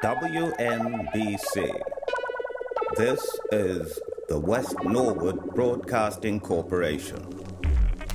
WNBC. This is the West Norwood Broadcasting Corporation.